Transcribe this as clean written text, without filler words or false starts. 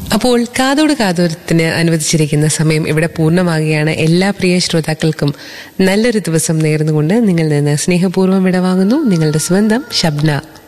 അപ്പോൾ കാതോട് കാതോരത്തിന് അനുവദിച്ചിരിക്കുന്ന സമയം ഇവിടെ പൂർണ്ണമാകുകയാണ്. എല്ലാ പ്രിയ ശ്രോതാക്കൾക്കും നല്ലൊരു ദിവസം നേർന്നുകൊണ്ട് നിങ്ങളിൽ നിന്ന് സ്നേഹപൂർവ്വം വിടവാങ്ങുന്നു. നിങ്ങളുടെ സ്വന്തം ഷബ്ന.